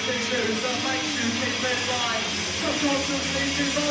This is a make you keep in line. So consciously to